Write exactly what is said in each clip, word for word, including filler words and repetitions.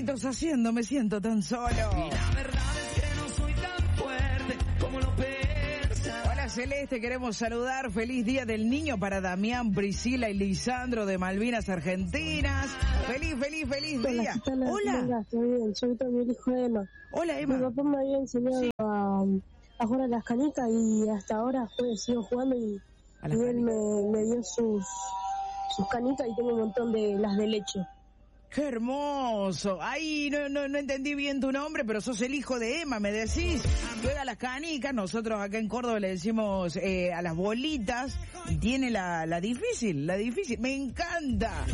gritos haciendo me siento tan solo. Y la verdad es que no soy tan fuerte como lo pensaba. Hola Celeste, queremos saludar. Feliz Día del Niño para Damián, Priscila y Lisandro de Malvinas, Argentinas. Feliz, feliz, feliz día. Hola, Hola. Hola, estoy bien. Soy también el hijo de Emma. Hola, Emma. Mi papá me había enseñado Sí. a, a jugar a las canicas y hasta ahora pues, sigo jugando y, A las y él canicas. me, me dio sus, sus canicas y tengo un montón de las de leche. ¡Qué hermoso! Ay, no, no, no entendí bien tu nombre, pero sos el hijo de Emma, me decís. Juega a las canicas, nosotros acá en Córdoba le decimos eh, a las bolitas, y tiene la, la difícil, la difícil. ¡Me encanta!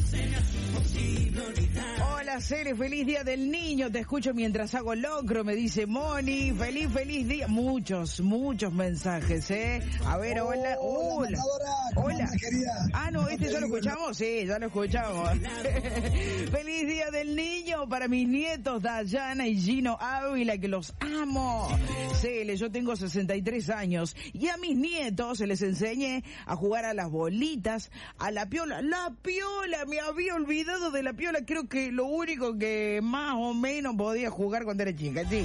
Hola, Cele, feliz Día del Niño, te escucho mientras hago locro, me dice Moni. Feliz, feliz día. Muchos, muchos mensajes, ¿eh? A ver, hola, hola. Hola. Ah, no, este ya lo escuchamos, sí, ya lo escuchamos. Feliz Día del Niño para mis nietos Dayana y Gino Ávila, que los amo. Cele, yo tengo sesenta y tres años y a mis nietos se les enseñé a jugar a las bolitas, a la piola. La piola, me había olvidado de la piola, creo que lo único que más o menos podía jugar cuando era chica, sí.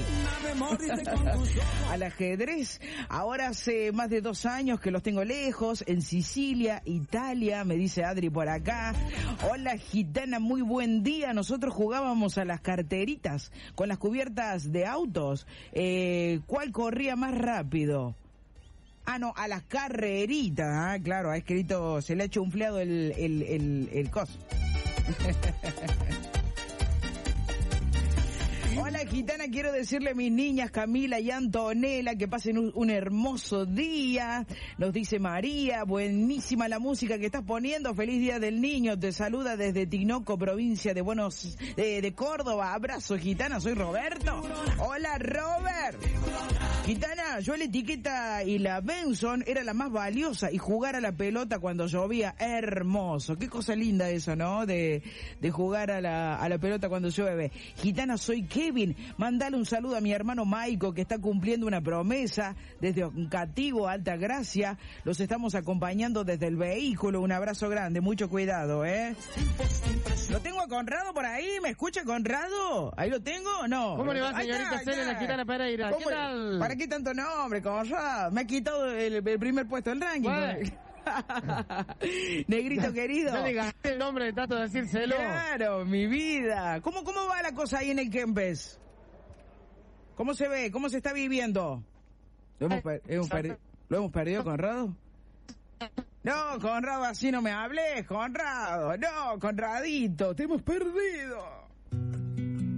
Al ajedrez, ahora hace más de dos años que los tengo lejos, en Sicilia, Italia, me dice Adri por acá. Hola gitana, muy buen día. Nosotros jugábamos a las carteritas con las cubiertas de autos. Eh, ¿Cuál corría más rápido? Ah, no, a las carreritas. Ah, claro, ha escrito, se le ha hecho unfleado el, el, el, el coso. Hola gitana, quiero decirle a mis niñas Camila y Antonella que pasen un, un hermoso día. Nos dice María, buenísima la música que estás poniendo. Feliz Día del Niño, te saluda desde Tinoco, provincia de Buenos de, de Córdoba. Abrazo gitana, soy Roberto. Hola Robert. Gitana, yo la etiqueta y la Benson era la más valiosa y jugar a la pelota cuando llovía, hermoso. Qué cosa linda eso, ¿no? De, de jugar a la, a la pelota cuando llueve. Gitana, soy Kevin. Mandale un saludo a mi hermano Maico que está cumpliendo una promesa desde Cativo, Alta Gracia. Los estamos acompañando desde el vehículo. Un abrazo grande, mucho cuidado, ¿eh? ¿Lo tengo a Conrado por ahí? ¿Me escucha Conrado? ¿Ahí lo tengo? No. ¿Cómo le va, Ahí señorita está, Cele, está. la gitana Pereira? ¿Qué ¿Cómo? tal? ¿Para qué tanto nombre, Conrado? Me ha quitado el, el primer puesto del ranking. Negrito querido. No digas el nombre de tanto decírselo. Claro, mi vida. ¿Cómo, cómo va la cosa ahí en el Kempes? ¿Cómo se ve? ¿Cómo se está viviendo? ¿Lo hemos, per- hemos perdi- ¿Lo hemos perdido, Conrado? No, Conrado, así no me hables, Conrado. No, Conradito, te hemos perdido.